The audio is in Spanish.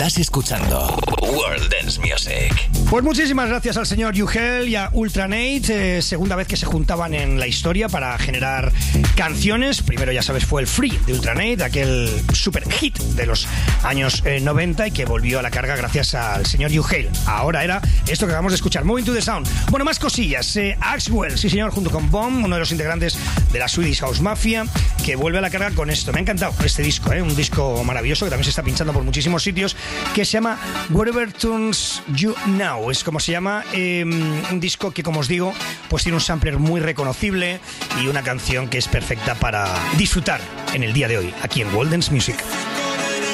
Estás escuchando World Dance Music. Pues muchísimas gracias al señor Ugel y a Ultranate, segunda vez que se juntaban en la historia para generar canciones. Primero, ya sabes, fue el Free de Ultranate, aquel super hit de los años 90 y que volvió a la carga gracias al señor Ugel. Ahora era esto que acabamos de escuchar, Moving to the Sound. Bueno, más cosillas. Axwell, sí señor, junto con Bomb, uno de los integrantes de la Swedish House Mafia, que vuelve a la carga con esto. Me ha encantado este disco, un disco maravilloso que también se está pinchando por muchísimos sitios, que se llama Whatever Turns You Now. Es como se llama, un disco que, como os digo, pues tiene un sampler muy reconocible y una canción que es perfecta para disfrutar en el día de hoy, aquí en World Dance Music.